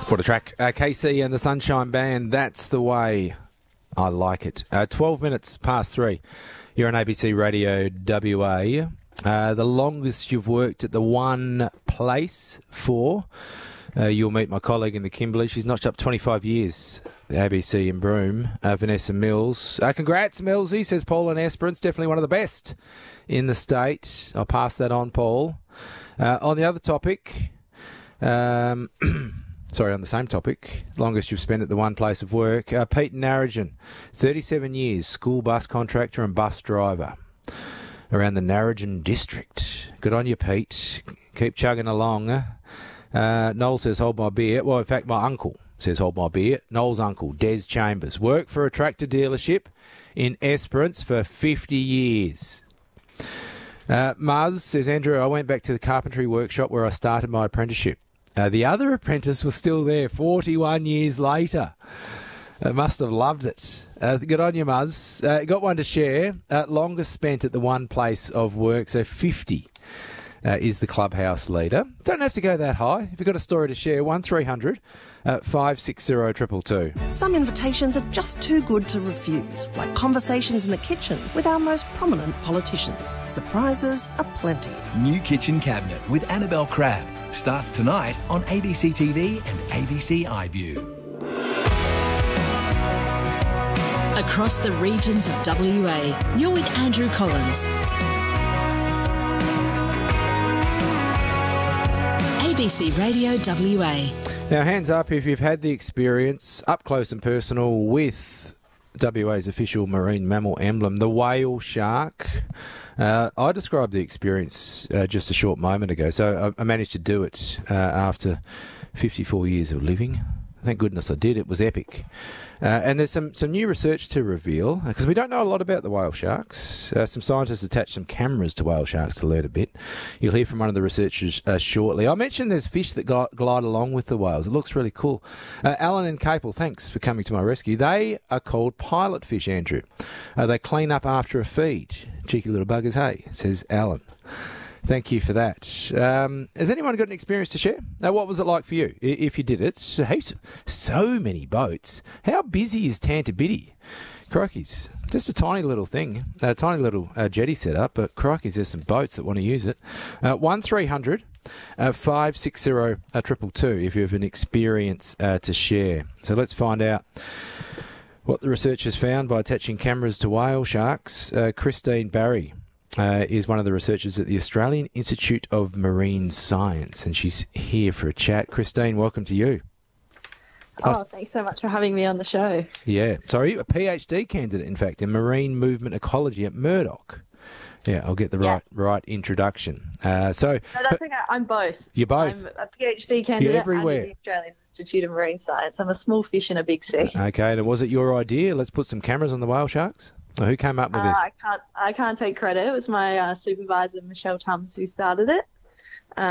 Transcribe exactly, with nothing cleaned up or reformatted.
What a track. Uh, K C and the Sunshine Band, that's the way I like it. Uh, twelve minutes past three. You're on A B C Radio W A. Uh, the longest you've worked at the one place for. Uh, you'll meet my colleague in the Kimberley. She's notched up twenty-five years, the A B C in Broome, uh, Vanessa Mills. Uh, congrats, Millsy, says Paul in Esperance. Definitely one of the best in the state. I'll pass that on, Paul. Uh, on the other topic... Um, Sorry, on the same topic, longest you've spent at the one place of work. Uh, Pete Narrogin, thirty-seven years, school bus contractor and bus driver around the Narrogin district. Good on you, Pete. Keep chugging along. Uh, Noel says, hold my beer. Well, in fact, my uncle says, hold my beer. Noel's uncle, Des Chambers, worked for a tractor dealership in Esperance for fifty years. Uh, Muzz says, Andrew, I went back to the carpentry workshop where I started my apprenticeship. Uh, the other apprentice was still there forty-one years later. Uh, must have loved it. Uh, good on you, Muzz. Uh, got one to share. Uh, longest spent at the one place of work, so fifty uh, is the clubhouse leader. Don't have to go that high. If you've got a story to share, one three hundred five six zero two two two. Some invitations are just too good to refuse, like conversations in the kitchen with our most prominent politicians. Surprises aplenty. New Kitchen Cabinet with Annabelle Crabb starts tonight on A B C T V and A B C iView. Across the regions of W A, you're with Andrew Collins. A B C Radio W A. Now, hands up if you've had the experience, up close and personal, with W A's official marine mammal emblem, the whale shark. Uh, I described the experience uh, just a short moment ago, so I, I managed to do it uh, after fifty-four years of living. Thank goodness I did. It was epic. Uh, and there's some, some new research to reveal, because we don't know a lot about the whale sharks. Uh, some scientists attached some cameras to whale sharks to learn a bit. You'll hear from one of the researchers uh, shortly. I mentioned there's fish that glide, glide along with the whales. It looks really cool. Uh, Alan and Capel, thanks for coming to my rescue. They are called pilot fish, Andrew. Uh, they clean up after a feed. Cheeky little buggers, hey, says Alan. Thank you for that. Um, has anyone got an experience to share? Now, what was it like for you, if you did it? So, heaps, so many boats. How busy is Tantabiddi? Crikeys, just a tiny little thing, a tiny little uh, jetty set up, but crikeys, there's some boats that want to use it. Uh, one three hundred five six zero two two two if you have an experience uh, to share. So let's find out what the researchers found by attaching cameras to whale sharks. Uh, Christine Barry Uh, is one of the researchers at the Australian Institute of Marine Science, and she's here for a chat. Christine, welcome to you. Oh, oh, thanks so much for having me on the show. Yeah. Sorry, a PhD candidate, in fact, in marine movement ecology at Murdoch. Yeah, I'll get the yeah. right right introduction. Uh, so, no, that's okay. I'm both. You're both? I'm a PhD candidate You're everywhere. at the Australian Institute of Marine Science. I'm a small fish in a big sea. Okay, and was it your idea? Let's put some cameras on the whale sharks? Who came up with Uh, this? I can't. I can't take credit. It was my uh, supervisor, Michelle Tums, who started it.